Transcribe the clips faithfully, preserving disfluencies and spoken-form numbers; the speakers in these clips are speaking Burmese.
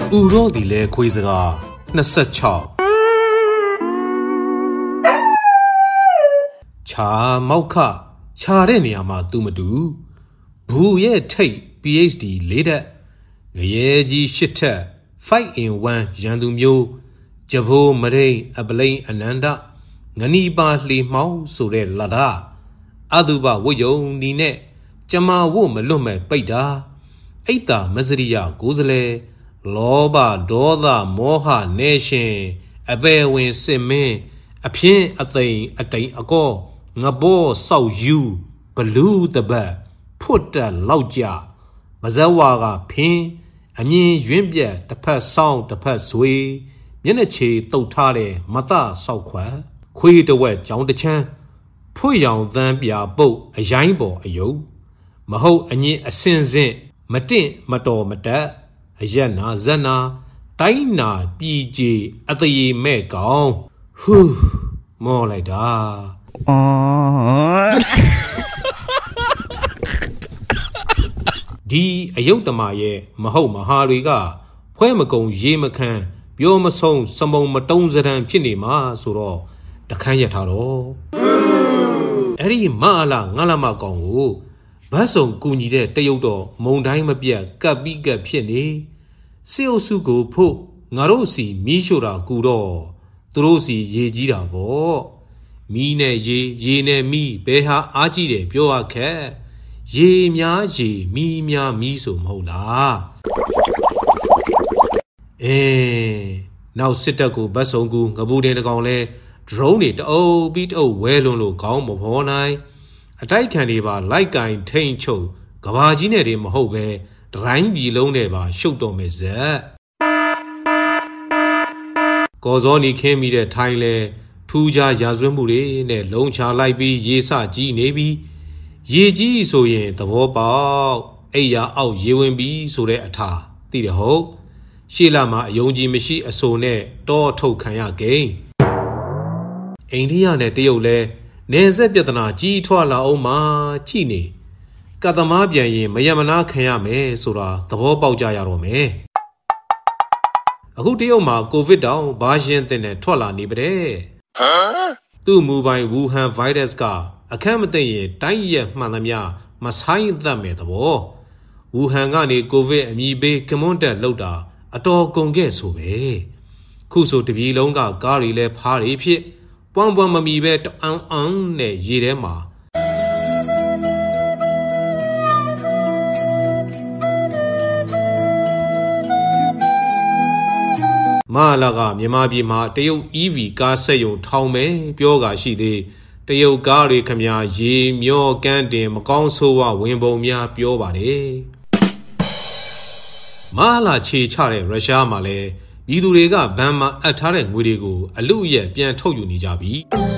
ဥရောဒီလေခွေးစကား၂၆ခြာမောက်ခခြာတဲ့နေရာမှာသူမတူဘူးရဲ့ထိတ် PhD လေးတက်ငရဲကြီးရှစ်ထက်five in one ရန်သူမျိုးဂျဘိုးမရိန်အပလိန်အနန္တငနီပါလှေမှောင်းဆိုတဲ့လာတာအတုပဝိယုံဒီနဲ့ကျမဝတ်မလွတ်မဲ့ပိတ်တာအိတ်တာမစရိယကိုစလဲလောဘဒေါသမောဟနေရှင်အပေဝင်စစ်မင်းအပြင်းအသိမ်အတိမ်အကောငဘောဆောက်ယူဘလူးတပတ်ဖွတ်တက်လောက်ကြမဇဝါကဖင်းအမြင်ရွင်းပြက်တစ်ဖက်ဆောင်းတစ်ဖက်ဇွေမျက်နှာချေတုတ်ထားတဲ့မသဆောက်ခွက်ခွေးတဝက်ကြောင်တချမ်းဖွေရောင်သန်းပြပုတ်အရိုင်းပေါ်အယုံမဟုတ်အငင်းအစင်စင့်မတင့်မတော်မတက်အရက်နာဇက်နာတိုင်းနာပြည်ကြီးအတရေမဲ့ကောင်ဟူးမောလိုက်တာဒီအယုတ်တမရဲ့မဟုတ်မဟာတွေကဖွဲမကုံရေးမခန်းပြောမဆုံးစမုံမတုံးစရန်ဖြစ်နေမှာဆိုတော့တခန်းရထားတော့အဲ့ဒီမအလားငါလာမကောင်ကိုဘတ်စုံကူညီတဲ့တရုတ်တော့မုံတိုင်းမပြတ်ကပ်ပြီးကပ်ဖြစ်နေစေအုပ်စုကိုဖို့ငါတို့စီမီးရှို့တာကူတော့သူတို့စီရေကြီးတာပေါ့မီးနဲ့ရေရေနဲ့မီးဘယ်ဟာအားကြီးတယ်ပြောရခက်ရေများရေမီးများမီးဆိုမဟုတ်လားအဲနောက်စစ်တပ်ကိုဘတ်စုံကူငပူတင်တကောင်လဲဒရုန်းတွေတအုပ်ပြီးတအုပ်ဝဲလွန်လို့ခေါင်းမဖော်နိုင်အတိုက်ခံတွေပါလိုက်ကင်ထိန်ချုပ်ကဘာကြီးနဲ့တွေမဟုတ်ပဲဒရိုင်းပြည်လုံးနဲ့ပါရှုပ်တော်မယ်ဇက်ကော်စောနီခင်းမိတဲ့ထိုင်းလဲထူးခြားရာဇဝတ်မှုတွေနဲ့လုံးချလိုက်ပြီးရေစကြီးနေပြီးရေကြီးဆိုရင်သဘောပေါက်အိယာအောက်ရေဝင်ပြီးဆိုတဲ့အထာသိတယ်ဟုတ်ရှေ့လာမှာအယုံကြည်မရှိအဆိုနဲ့တောထုတ်ခံရကိန်းအိန္ဒိယနဲ့တရုတ်လဲနေဆက်ပြဿနာကြီးထွားလာအောင်မှကြည်နေကသမားပြန်ရင်မယမနာခံရမယ်ဆိုတာသဘောပေါက်ကြရတော့မယ်အခုတရုတ်မှာကိုဗစ်တောင်ဘာရှင်တင်နဲ့ထွက်လာနေပါတဲ့ဟမ်သူ့မူပိုင်ဝူဟန်ဗိုင်းရပ်စ်ကအခက်မသိရင်တိုင်းရက်မှန်သမျှမဆိုင်သတ်မယ်သဘောဝူဟန်ကနေကိုဗစ်အမည်ပေးကမွန်းတက်လောက်တာအတော်ကုန်ခဲ့ဆိုပဲခုဆိုတပြည်လုံးကကားတွေလဲဖားတွေဖြစ်ပွမ်ပွမ်မမီပဲတအောင်အောင်နဲ့ရေထဲမှာမလာကမြန်မာပြည်မှာတရုတ် E V ကားဆက်ယုံထောင်မယ်ပြောကရှိသေးတရုတ်ကားတွေခမရေမျောကန်းတင်မကောင်းဆိုးဝဝင်ပုံများပြောပါတယ်မလာခြေချတဲ့ရုရှားမှာလဲပြည်သူတွေကဘဏ်မှာအပ်ထားတဲ့ငွေတွေကိုအလုအယက်ပြန်ထုတ်ယူနေကြပြီ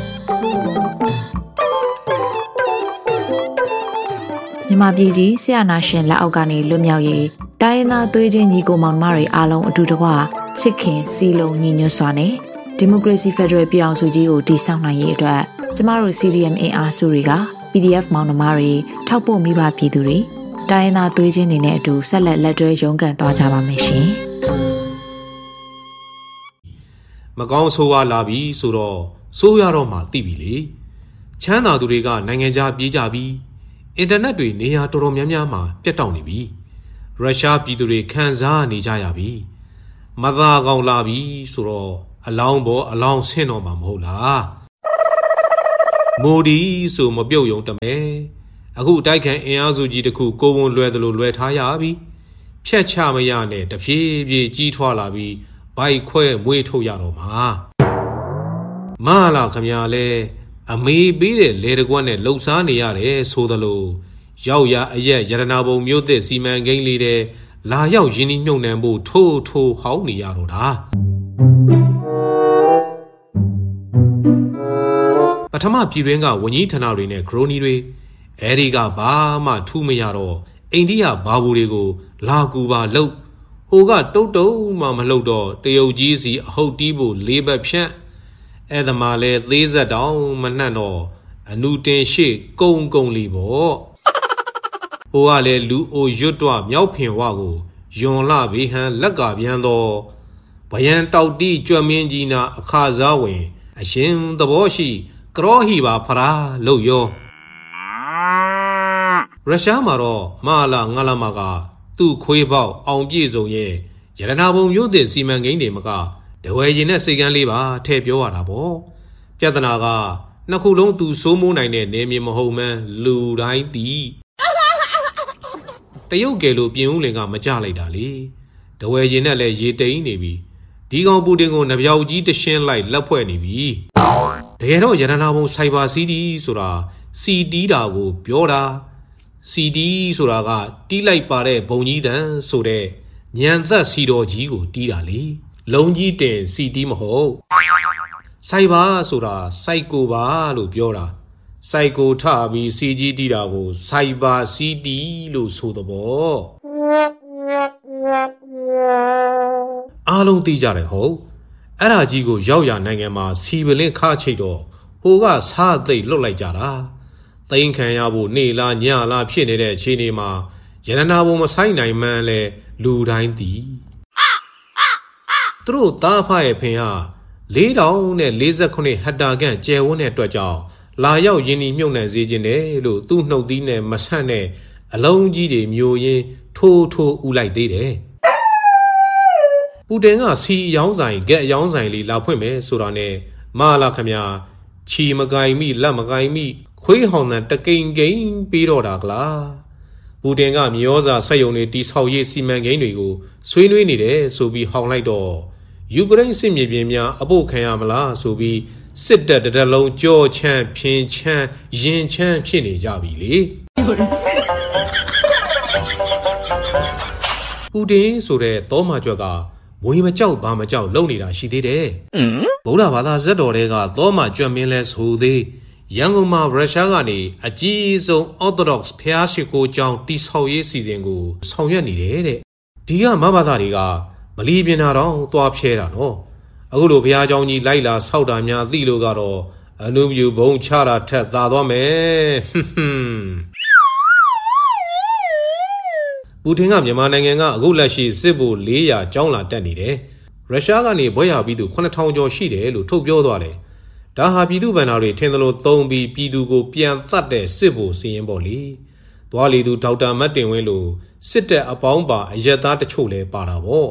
မြန်မာပြည်ကြီးဆရာနာရှင်လက်အောက်ကနေလွတ်မြောက်ရေးတိုင်းရင်းသားသွေးချင်းညီကိုမောင်နှမတွေအားလုံးအတူတကွချစ်ခင်စီလုံးညီညွတ်စွာနဲ့ဒီမိုကရေစီဖက်ဒရယ်ပြည်ထောင်စုကြီးကိုတည်ဆောက်နိုင်ရေးအတွက်ကျမတို့ C D M အင်အားစုတွေက P D F မောင်နှမတွေထောက်ပို့မိဘပြည်သူတွေတိုင်းရင်းသားသွေးချင်းတွေနဲ့အတူဆက်လက်လက်တွဲရုန်းကန်သွားကြပါမယ်ရှင်မကောင်းဆိုးဝါးလာပြီဆိုတော့ဆိုးရတော့မှသိပြီလေချမ်းသာသူတွေကနိုင်ငံခြားပြေးကြပြီးအင်တာနက်တွေနေရာတော်တော်များများမှာပြတ်တောက်နေပြီရုရှားပြည်သူတွေခံစားနေကြရပြီမသာကောင်လာပြီဆိုတော့အလောင်းပေါ်အလောင်းဆင်းတော့မှာမဟုတ်လားမိုဒီဆိုမပြုတ်ယုံတမဲအခုတိုက်ခိုက်အင်အားစုကြီးတစ်ခုကိုဝန်လွယ်သလိုလွယ်ထားရပြီဖြတ်ချမရနဲ့တဖြည်းဖြည်းကြီးထွားလာပြီးဘိုက်ခွဲမွေးထုတ်ရတော့မှာမလာခမရလဲအမေပေးတဲ့လေတကွက်နဲ့လှုပ်ရှားနေရတယ်ဆိုသလိုရောက်ရအရက်ရတနာပုံမျိုးသစ်စီမံကိန်းလေးတဲ့လာရောက်ရင်းနှီးမြှုပ်နှံဖို့ထိုးထိုးဟောင်းနေရတော့တာပထမပြည်တွင်းကဝန်ကြီးဌာနတွေနဲ့ခရိုနီတွေအဲဒီကဘာမှထူးမရတော့အိန္ဒိယဘာဘူတွေကိုလာကူပါလှုပ်ဟိုကတုတ်တုံမှမလှုပ်တော့တရုတ်ကြီးစီအဟုတ်တီးဖို့လေးဘက်ဖြန့်အဲ့ဒါမှလဲသေးဆက်တောင်မနှံ့တော့အနုတင်ရှိကုံကုံလီပေါ့ဟိုကလည်းလူအိုရွတ်တော့မြောက်ဖင်ဝကိုယွန်လာဘေဟန်လက်ကပြန်သောဗယံတောက်တီကြွမင်းကြီးနာအခါစားဝင်အရှင်သဘောရှိကရောဟီပါဖရာလို့ရောရုရှားမှာတော့မာလာငါလာမာကသူ့ခွေးပေါက်အောင်ပြည့်စုံရဲ့ရတနာဘုံမျိုးသစ်စီမံကိန်းတွေမကတဝယ်ရင်နဲ့စိတ်ကန်းလေးပါထည့်ပြောရတာပေါ့ပြဿနာကနှစ်ခုလုံးသူစိုးမိုးနိုင်တဲ့နေမြေမဟုတ်မှန်းလူတိုင်းသိတရုတ်ကယ်လို့ပြင်ဦးလင်ကမကြလိုက်တာလေတဝယ်ရင်နဲ့လည်းရေတိန်နေပြီဒီကောင်ပူတင်ကိုနပြောက်ကြီးတရှင်းလိုက်လက်ဖွဲ့နေပြီတကယ်တော့ရတနာဘုံစိုက်ဘာစီဒီဆိုတာစီတီးတာကိုပြောတာစီဒီဆိုတာကတီးလိုက်ပါတဲ့ဘုံကြီးတန်ဆိုတဲ့ညံသက်စီတော်ကြီးကိုတီးတာလေလုံးကြီးတင်စီတီးမဟုတ်စိုက်ဘာဆိုတာစိုက်ကိုပါလို့ပြောတာစိုက်ကိုထပြီးစီကြီးတီးတာကိုစိုက်ဘာစီတီလို့ဆိုတဲ့ဘောအားလုံးသိကြတယ်ဟုတ်အဲ့ဒါကြီးကိုရောက်ရနိုင်ငံမှာစီပလင်းခါချိတ်တော့ဟိုကစားသိပ်လွတ်လိုက်ကြတာသိန်းခံရဖို့နေလားညလားဖြစ်နေတဲ့အခြေအနေမှာရတနာဘုံမဆိုင်နိုင်မှန်းလဲလူတိုင်းသိသူတို့သားဖရဲ့ဖင်ဟာလေးတောင်နဲ့လေးဆယ်ခုနှစ်ဟက်တာခန့်ကျယ်ဝန်းတဲ့အတွက်ကြောင့်လာရောက်ရင်းနှီးမြှုပ်နှံစေခြင်းတယ်လို့သူ့နှုတ်သီးနဲ့မဆန့်တဲ့အလုံးကြီးတွေမျိုးရင်းထိုးထိုးဥလိုက်သေးတယ်ပူတင်ကစီအယောင်းဆိုင်ဂက်အယောင်းဆိုင်လေးလာဖွင့်မယ်ဆိုတာနဲ့မာလာခမညာချီမကိုင်မိလက်မကိုင်မိခွေးဟောင်တဲ့တကိန်ကိန်ပြီးတော့တာကလားပူတင်ကမြေဩဇာစက်ယုံတွေတိဆောက်ရေးစီမံကိန်းတွေကိုဆွေးနွေးနေတယ်ဆိုပြီးဟောင်လိုက်တော့ယူကရိန်းစစ်မြေပြင်များအဖို့ခံရမလားဆိုပြီးစစ်တပ်တလုံးကြောချမ်းဖြင်းချမ်းရင်ချမ်းဖြစ်နေကြပြီလေပူတင်ဆိုတဲ့သောမာကျွက်ကမွေမကြောက်ဘာမကြောက်လုံနေတာရှိသေးတယ်ဗုဒ္ဓဘာသာဇက်တော်တွေကသောမာကျွတ်မင်းလဲဆိုသေးရန်ကုန်မှာရုရှားကနေအကြီးဆုံး Orthodox ဖျားရှိခိုးကျောင်းတိဆောက်ရေးစီစဉ်ကိုဆောင်ရွက်နေတယ်တဲ့ဒီကမဘာသာတွေကမလီပြင်းတာတော့သွားဖြဲတာနော်အခုလိုဘုရားကျောင်းကြီးလိုက်လာဆောက်တာများသိလို့ကတော့အနုပြူဘုံချတာထက်သာသွားမယ်ပူတင်ကမြန်မာနိုင်ငံကအခုလက်ရှိစစ်ဗိုလ်လေးရာကျောင်းလာတက်နေတယ်ရုရှားကနေဘွဲရပြီးသူခုနှစ်ထောင်ကျော်ရှိတယ်လို့ထုတ်ပြောသွားတယ်ဒါဟာပြည်သူ့ဗန္ဓာတွေထင်သလိုသုံးပြီးပြည်သူကိုပြန်သတ်တဲ့စစ်ဗိုလ်စီရင်ပေါ့လေသွားလီသူဒေါက်တာမတ်တင်ဝင်းလိုစစ်တပ်အပေါင်းပါအရက်သားတချို့လဲပါတာပေါ့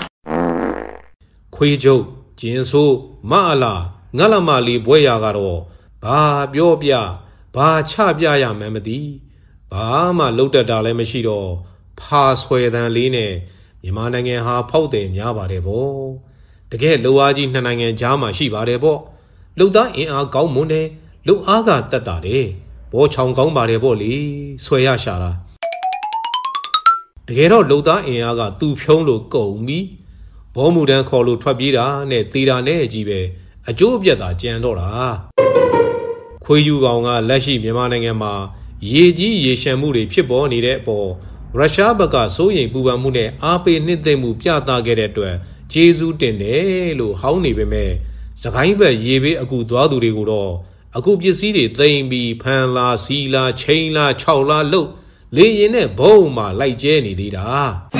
ခွေးကျုပ်ကျင်းဆိုးမအလာငတ်လမလီဘွဲရကတော့ဘာပြောပြဘာချပြရမှန်းမသိဘာမှလှုပ်တတ်တာလည်းမရှိတော့ဖာဆွဲတန်လေးနဲ့မြန်မာနိုင်ငံဟာဖောက်တယ်များပါတယ်ဗောတကယ်လူအားကြီးနှစ်နိုင်ငံကြားမှာရှိပါတယ်ဗောလူသားအင်အားကောင်းမွန်တယ်လူအားကတက်တာတယ်ဘောချောင်ကောင်းပါတယ်ဗောလေဆွဲရရှာတာတကယ်တော့လူသားအင်အားကသူ့ဖြုံးလို့ကုန်ပြီဘောမှုတန်းခေါ်လို့ထွက်ပြေးတာနဲ့သေတာနဲ့ကြီးပဲအကျိုးအပြတ်သာကြံတော့တာခွေးယူကောင်ကလက်ရှိမြန်မာနိုင်ငံမှာရေကြီးရေရှမ်းမှုတွေဖြစ်ပေါ်နေတဲ့အပေါ်ရုရှားဘက်ကစိုးရိမ်ပူပန်မှုနဲ့အားပေးနှိမ့်သိမ့်မှုပြသခဲ့တဲ့အတွက်ကျေးဇူးတင်တယ်လို့ဟောင်းနေပေမဲ့စကိုင်းဘက်ရေဘေးအကူသွားသူတွေကိုတော့အခုပစ္စည်းတွေသိမ်းပြီးဖန်လာစီလာချိန်လာခြောက်လာလို့လေရင်နဲ့ဘုံမှာလိုက်ကျဲနေသေးတာ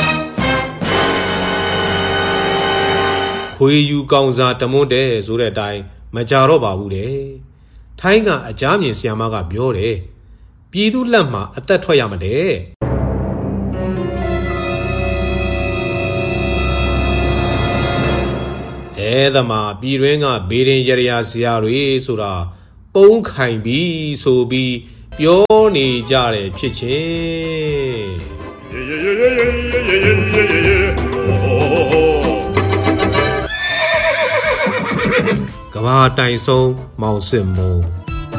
ခွေးယူကောင်စာတမွန်းတဲ့ဆိုတဲ့အတိုင်းမကြတော့ပါဘူးတဲ့ထိုင်းကအကြမ်းမြင်ဆီယမကပြောတယ်ပြည်သူလက်မှာအသက်ထွက်ရမှာတဲ့အဲသမားပြည်တွင်းကဘေးရင်ရရဆရာတွေဆိုတာပုံးခိုင်ပြီးဆိုပြီးပြောနေကြတယ်ဖြစ်ချင်းကဘာတိုင်ဆုံးမောင်စစ်မိုး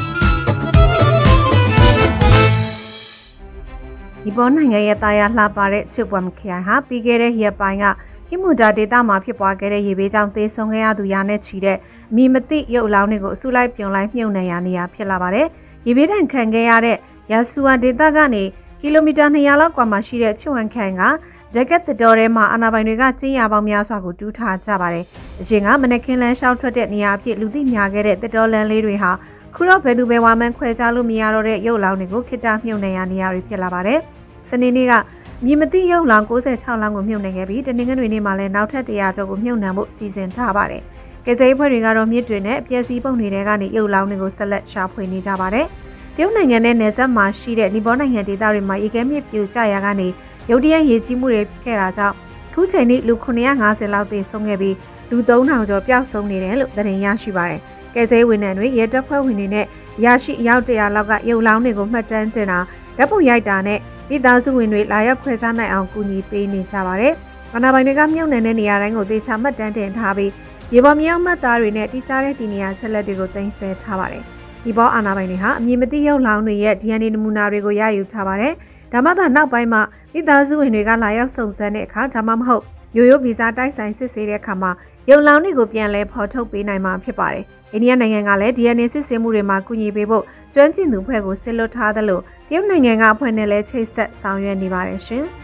ဒီပေါ်နိုင်ငံရဲ့တာယာလှပတဲ့ချစ်ပွမ်ခရိုင်ဟာပြီးခဲ့တဲ့ရက်ပိုင်းကဟိမူဒါဒေတာမှာဖြစ်ပွားခဲ့တဲ့ရေဘေးကြောင့်သေဆုံးခဲ့ရသူရာနဲ့ချီတဲ့အမိမသိရုပ်အလောင်းတွေကိုအစုလိုက်ပြုံလိုက်မြုပ်နှံရနေရဖြစ်လာပါတယ်။ရေဘေးဒဏ်ခံခဲ့ရတဲ့ရာဆူဝါဒေတာကနေကီလိုမီတာနှစ်ရာလောက်ကွာမှာရှိတဲ့ချွန်ခန်ကဂျက်ကက်တော်ထဲမှာအာနာပိုင်တွေကကျင်းရပေါင်းများစွာကိုတူးထားကြပါတယ်။အရှင်ကမနက်ခင်းလန်းလျှောက်ထွက်တဲ့နေရာအဖြစ်လူသိများခဲ့တဲ့တော်လန်လေးတွေဟာခုတော့ဘယ်သူပဲဝါမှန်းခွဲခြားလို့မရတော့တဲ့ရုပ်အလောင်းတွေကိုခိတ္တမြုပ်နှံရနေရတွေဖြစ်လာပါတယ်။စနေနေ့ကမြေမသိရုပ်လောင်၉၆လောင်းကိုမြုပ်နှံခဲ့ပြီးတနင်္ဂနွေနေ့မှာလည်းနောက်ထပ်တရာကျော်ကိုမြုပ်နှံဖို့စီစဉ်ထားပါတယ်။ကယ်ဆယ်ရေးဖွဲ့တွေကတော့မြစ်တွေနဲ့ပျက်စီးပုံတွေထဲကနေရုပ်လောင်းတွေကိုဆက်လက်ရှာဖွေနေကြပါတယ်။တရုတ်နိုင်ငံနဲ့နယ်စပ်မှာရှိတဲ့နီပေါနိုင်ငံဒေသတွေမှာရေခဲမြစ်ပြိုကျရာကနေရုတ်တရက်ရေကြီးမှုတွေဖြစ်ခဲ့တာကြောင့်ခုချိန်ထိလူခုနှစ်ရာ၅ဆယ်လောက်သေဆုံးခဲ့ပြီးလူသုံးထောင်ကျော်ပျောက်ဆုံးနေတယ်လို့သတင်းရရှိပါတယ်။ကယ်ဆယ်ရေးဝန်ထမ်းတွေရဲတပ်ဖွဲ့ဝင်တွေနဲ့ရရှိအယောက်တရာလောက်ကရုပ်လောင်းတွေကိုမှတ်တမ်းတင်တာဓာတ်ပုံရိုက်တာနဲ့မိသားစုဝင်တွေလာရောက်ခွဲစားနိုင်အောင်ကူညီပေးနေကြပါတယ်။အာဏာပိုင်တွေကမြုပ်နှံတဲ့နေရာတိုင်းကိုသေချာမှတ်တမ်းတင်ထားပြီးရေပေါ်မြောက်မှတ်သားတွေနဲ့တိကျတဲ့ဒီနေရာချက်လက်တွေကိုတင်ဆက်ထားပါတယ်။ဒီပေါ်အာဏာပိုင်တွေဟာအမည်မသိရုပ်လောင်းတွေရဲ့ ဒီ အန် အေ နမူနာတွေကိုရယူထားပါတယ်။ဒါမှသာနောက်ပိုင်းမှာမိသားစုဝင်တွေကလာရောက်စုံစမ်းတဲ့အခါဒါမှမဟုတ်ရိုးရိုးဗီဇတိုက်ဆိုင်စစ်ဆေးတဲ့အခါမှာရုပ်လောင်းတွေကိုပြန်လဲဖော်ထုတ်ပေးနိုင်မှာဖြစ်ပါတယ်။အိန္ဒိယနိုင်ငံကလည်း ဒီ အန် အေ စစ်ဆေးမှုတွေမှာကူညီပေးဖို့ကျွမ်းကျင်သူဖွဲ့ကိုဆက်လွတ်ထားသလိုတရုတ်နိုင်ငံကအဖွဲ့နဲ့လည်းချိတ်ဆက်ဆောင်ရွက်နေပါတယ်ရှင်။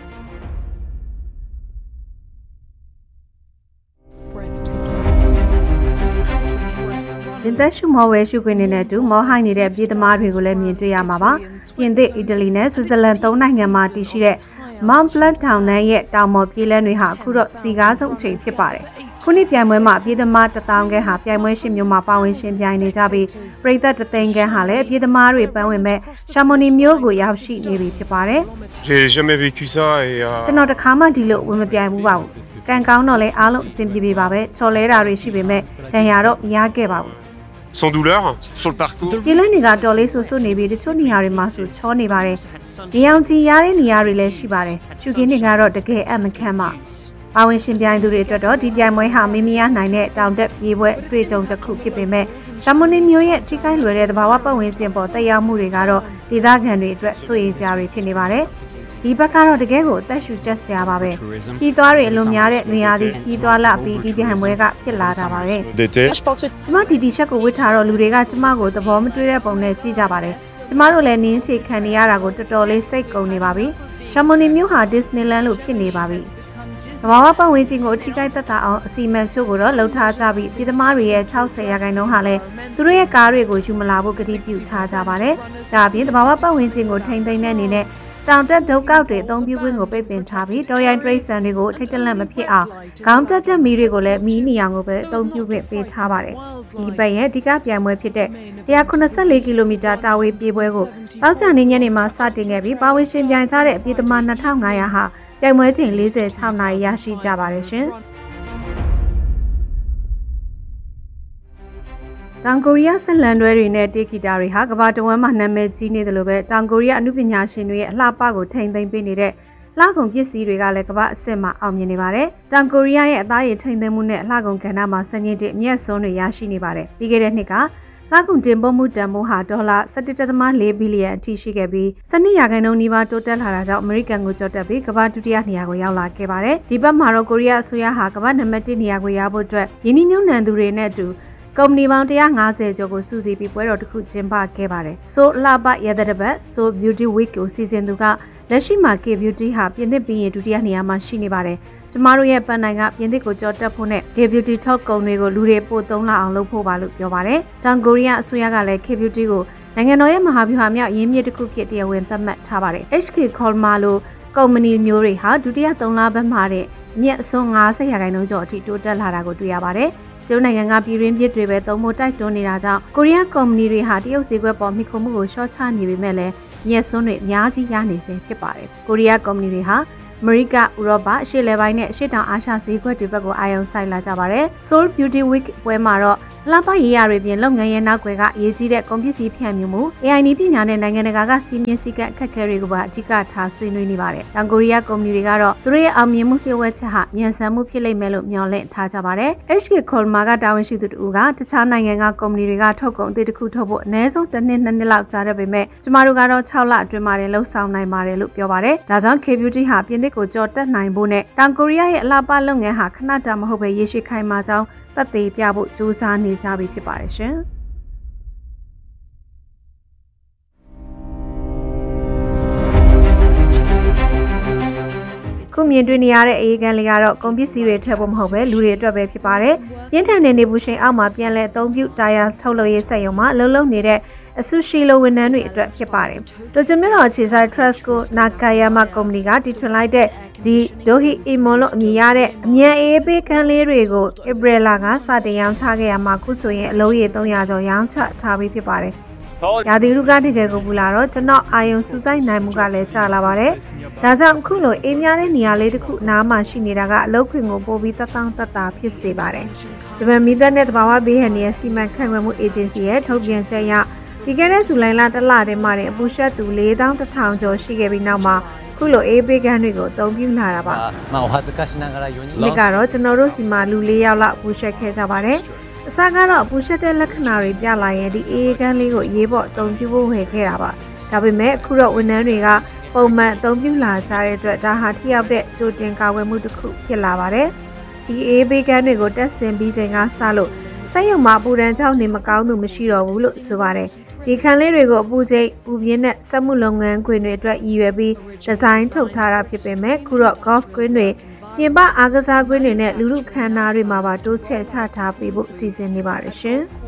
ရင်သက်ရှုမောဝဲရှုခွင့်နဲ့အတူမောဟိုင်းနေတဲ့ပြည်သမားတွေကိုလည်းမြင်တွေ့ရမှာပါ။ပြင်သစ်၊အီတလီနဲ့ဆွစ်ဇာလန်သုံးနိုင်ငံမှာတည်ရှိတဲ့ Mont Blanc တောင်တန်းရဲ့တောင်ပေါ်ပြည်လမ်းတွေဟာအခုတော့စီကားဆုံးအချိန်ဖြစ်ပါတယ်။ခုနှစ်ပြိုင်ပွဲမှာပြည်သမားတထောင်ခန့်ဟာပြိုင်ပွဲရှင်မျိုးမှာပါဝင်ရှင်ပြိုင်နေကြပြီးပရိသတ်တသိန်းခန့်ဟာလည်းပြည်သမားတွေပန်းဝင်မဲ့ရှာမိုနီမျိုးကိုရောက်ရှိနေပြီဖြစ်ပါတယ်။ J'ai jamais vécu ça et ကျွန်တော်တခါမှဒီလိုဝင်မပြိုင်ဘူးပါဘူး။ကံကောင်းတော့လဲအားလုံးအဆင်ပြေပြေပါပဲ။ချော်လဲတာတွေရှိပေမဲ့ဒဏ်ရာတော့မရခဲ့ပါဘူး။ sans douleur sur le parcours ဒီလမ်းတွေကတော်လေးဆူဆူနေပြီးတချို့နေရာတွေမှာဆိုချောနေပါတယ်။ဒီအောင်ကြီးရတဲ့နေရာတွေလည်းရှိပါတယ်။ရှုခင်းတွေကတော့တကယ်အမခန့်မှပါဝင်ရှင်ပြိုင်သူတွေအတွက်တော့ဒီပြိုင်ပွဲဟာမင်းမရနိုင်တဲ့တောင်တက်ပြေးပွဲအတွေ့အကြုံတစ်ခုဖြစ်ပေမဲ့ရှာမိုနီမျိုးရဲ့ထိခိုက်လွယ်တဲ့သဘာဝပတ်ဝန်းကျင်ပေါ်တက်ရောက်မှုတွေကတော့ဒေသခံတွေအတွက်စိုးရိမ်စရာတွေဖြစ်နေပါတယ်။ဒီဘက်ကတော့တကယ်ကိုအသက်ရှူကျက်စရာပါပဲ။ခီးသွားတွေအလွန်များတဲ့နေရာတွေခီးသွားလာပြီးဒီပြိုင်ပွဲကဖြစ်လာတာပါပဲ။ကျမဒီတီရှပ်ကိုဝတ်ထားတော့လူတွေကကျမကိုသဘောမတွေ့တဲ့ပုံနဲ့ကြည့်ကြပါတယ်။ကျမတို့လည်းနင်းချေခံနေရတာကိုတော်တော်လေးစိတ်ကုန်နေပါပြီ။ရှာမိုနီမျိုးဟာဒစ္စနီလန်းလို့ဖြစ်နေပါပြီ။သဘာဝပတ်ဝန်းကျင်ကိုထိခိုက်သက်သာအောင်အစီအမံချို့ကိုတော့လှုပ်ထားကြပြီးပြည်သမားတွေရဲ့၆၀ရာခိုင်နှုန်းဟာလည်းသူတို့ရဲ့ကားတွေကိုယူမလာဖို့ကတိပြုထားကြပါတယ်။ဒါအပြင်သဘာဝပတ်ဝန်းကျင်ကိုထိန်းသိမ်းတဲ့အနေနဲ့တောင်တက်ဒုက္ခတွေအသုံးပြုခွင့်ကိုပိတ်ပင်ထားပြီးတော်ရိုင်းတရိတ်ဆန်တွေကိုထိတ်တလန့်မဖြစ်အောင်ခေါင်းတက်တက်မီးတွေကိုလည်းမီးနေအောင်ကိုပဲအသုံးပြုခွင့်ပေးထားပါတယ်။ဒီပတ်ရဲ့အဓိကပြိုင်ပွဲဖြစ်တဲ့၁၇၄ကီလိုမီတာတာဝေးပြေးပွဲကိုတောက်ကြနေညနေမှာစတင်ခဲ့ပြီးပါဝင်ရှင်ပြိုင်ကြတဲ့ပြည်သမား၂၅၀၀ဟာပြိုင်ပွဲချိန်၄၆နာရီရရှိကြပါတယ်ရှင်။တောင်ကိုရီးယားဆက်လန်တွဲတွေနဲ့တေဂီတာတွေဟာကမ္ဘာတဝန်းမှာနာမည်ကြီးနေတယ်လို့ပဲတောင်ကိုရီးယားအမှုပညာရှင်တွေရဲ့အလှပကိုထိန်းသိမ်းပေးနေတဲ့လှကုန်ပစ္စည်းတွေကလည်းကမ္ဘာအဆင့်မှာအောင်မြင်နေပါတယ်။တောင်ကိုရီးယားရဲ့အသားရည်ထိန်းသိမ်းမှုနဲ့အလှကုန်ကဏ္ဍမှာစံချိန်တင်အမြတ်စွန်းတွေရရှိနေပါတယ်။ပြီးခဲ့တဲ့နှစ်ကလှကုန်တင်ပို့မှုတန်ဖိုးဟာဒေါ်လာ၁၁.၄ဘီလီယံအထိရှိခဲ့ပြီး၁၂ရာခိုင်နှုန်းနီးပါးတိုးတက်လာတာကြောင့်အမေရိကန်ကိုကျော်တက်ပြီးကမ္ဘာဒုတိယနေရာကိုရောက်လာခဲ့ပါတယ်။ဒီဘက်မှာတော့ကိုရီးယားအစိုးရဟာကမ္ဘာနံပါတ်၁နေရာကိုရဖို့အတွက်ယင်းနှမြုံနှံသူတွေနဲ့အတူကုမ္ပဏီပေါင်း၁၅၀ကျော်ကိုစုစည်းပြီးပွဲတော်တစ်ခုကျင်းပခဲ့ပါတယ်။ So လှပရတဲ့တပတ် So Beauty Week ကိုစီစဉ်သူကလက်ရှိမှာ K Beauty ဟာပြင်သစ်ပြီးရင်ဒုတိယနေရာမှာရှိနေပါတယ်။ကျမတို့ရဲ့ပန်နိုင်ကပြင်သစ်ကိုကြော်တက်ဖို့နဲ့ K Beauty ထုတ်ကုန်တွေကိုလူတွေပို့သုံးလာအောင်လုပ်ဖို့ပါလို့ပြောပါတယ်။တောင်ကိုရီးယားအစိုးရကလည်း K Beauty ကိုနိုင်ငံတော်ရဲ့မဟာဗျူဟာမြောက်ရင်းမြစ်တစ်ခုဖြစ်တရားဝင်သတ်မှတ်ထားပါတယ်။ H K Colma လိုကုမ္ပဏီမျိုးတွေဟာဒုတိယသုံးလပတ်မှာတဲ့မြက်အစွန်း၅၀ရာခိုင်နှုန်းကျော်အထိတိုးတက်လာတာကိုတွေ့ရပါတယ်။ကျုံနိုင်ငံကပြည်ရင်းပြစ်တွေပဲသုံးဖို့တိုက်တွန်းနေတာကြောင့်ကိုရီးယားကုမ္ပဏီတွေဟာတရုတ်ဈေးကွက်ပေါ်မှီခိုမှုကိုရှော့ချနေပေမဲ့လည်းမြက်စွန်းတွေအများကြီးရနေစေဖြစ်ပါတယ်။ကိုရီးယားကုမ္ပဏီတွေဟာအမေရိက၊ဥရောပ၊အရှေ့လယ်ပိုင်းနဲ့အရှေ့တောင်အာရှဈေးကွက်တွေဘက်ကိုအာရုံစိုက်လာကြပါတယ်။ Seoul Beauty Week ပွဲမှာတော့လှပရေးရတွေပြင်လုပ်ငန်းရဲ့နောက်ွယ်ကအရေးကြီးတဲ့ကုန်ပစ္စည်းဖြန့်မြူမှု A I နည်းပညာနဲ့နိုင်ငံတကာကစီးမြင်စည်းကပ်အခက်အခဲတွေကိုပါအဓိကထားဆွေးနွေးနေပါတယ်။တောင်ကိုရီးယားကုမ္ပဏီတွေကတော့သူတို့ရဲ့အောင်မြင်မှုလျှို့ဝှက်ချက်ဟာမြန်ဆန်မှုဖြစ်လိမ့်မယ်လို့မျှော်လင့်ထားကြပါတယ်။ H K Colma ကတာဝန်ရှိသူတို့ကတခြားနိုင်ငံကကုမ္ပဏီတွေကထုတ်ကုန်အသစ်တစ်ခုထုတ်ဖို့အနည်းဆုံးတစ်နှစ်နှစ်နှစ်လောက်ကြာတတ်ပေမဲ့ကျမတို့ကတော့၆လအတွင်းမှာလည်းလှုပ်ဆောင်နိုင်ပါတယ်လို့ပြောပါတယ်။ဒါကြောင့် K Beauty ဟာပြင်သစ်ကိုကြော်တက်နိုင်ဖို့နဲ့တောင်ကိုရီးယားရဲ့အလှပလုပ်ငန်းဟာခဏတာမဟုတ်ပဲရေရှည်ခိုင်မာကြောင်းသက်သေပြဖို့ကြိုးစားနေကြပြီဖြစ်ပါတယ်ရှင်။ခုမြင်တွေ့နေရတဲ့အရေးကန်လေးကတော့ကုန်ပစ္စည်းတွေထည့်ဖို့မဟုတ်ပဲလူတွေအတွက်ပဲဖြစ်ပါတယ်။ပြင်းထန်တဲ့နေပူချိန်အောက်မှာပြန်လဲအသုံးပြုတာယာထုတ်လုပ်ရေးစက်ရုံမှာအလုပ်လုပ်နေတဲ့အဆူရှိလိုဝန်ထမ်းတွေအတွက်ဖြစ်ပါတယ်တိုကျိုမြို့တော်ခြေဆိုင် Trust ကိုနာကာယာမကုမ္ပဏီကတီထွင်လိုက်တဲ့ဒီဒိုဟီအီမွန်လို့အမည်ရတဲ့အမြန်အေးပေးခန်းလေးတွေကိုဧပြီလကစတင်ရောင်းချခဲ့ရမှာခုဆိုရင်အလုံးရေသုံးရာကျော်ရောင်းချထားပြီးဖြစ်ပါတယ်ရာသီဥတုကတကယ်ကိုပူလာတော့ကျွန်တော်အာယုံစူးစိုက်နိုင်မှုကလည်းကျလာပါတယ်။ဒါကြောင့်အခုလိုအေးများတဲ့နေရာလေးတစ်ခုနားမှာရှိနေတာကအလုပ်ခွင်ကိုပို့ပြီးသက်သောသက်သာဖြစ်စေပါတယ်။ဂျပန်မီသက်နဲ့တဘာဝဘေးဟန်ရဲ့စီမံခန့်ခွဲမှုအေဂျင်စီရဲ့ထုတ်ပြန်ချက်အရဒီကနေ့ဇူလိုင်လတစ်လတည်းမှာတင်အပူရှက်သူ၄သောင်းတစ်ထောင်ကျော်ရှိခဲ့ပြီးနောက်မှာခုလိုအေးပေးကန်းတွေကိုအသုံးပြုလာတာပါ။ဒီကတော့ကျွန်တော်တို့စီမှာလူ၄ယောက်လောက်အပူရှက်ခဲ့ကြပါတယ်။အစားကတော့အပူရှက်တဲ့လက္ခဏာတွေပြလာရင်ဒီအေးကန်းလေးကိုရေးပေါ်အသုံးပြုဖို့ဝယ်ခဲ့တာပါဒါပေမဲ့အခုတော့ဝန်ထမ်းတွေကပုံမှန်အသုံးပြုလာကြတဲ့အတွက်ဒါဟာထိရောက်တဲ့ကြိုတင်ကာကွယ်မှုတစ်ခုဖြစ်လာပါတယ်ဒီအေးဘေးကန်းတွေကိုတက်ဆင်ပြီးချိန်ကစလို့စက်ရုံမှာပူဒဏ်ကြောင့်နေမကောင်းသူမရှိတော့ဘူးလို့ဆိုပါတယ်ဒီခံလေးတွေကိုအပူချိန်ပူပြင်းတဲ့စက်မှုလုပ်ငန်းခွင်တွေအတွက်ရည်ရွယ်ပြီးဒီဇိုင်းထုတ်ထားတာဖြစ်ပေမဲ့ခုတော့ golf ကွင်းတွေပြင်ပအားကစားကွင်းတွေနဲ့လူလူခန်းနာတွေမှာပါတိုးချဲ့ချထားပေးဖို့စီစဉ်နေပါတယ်ရှင်။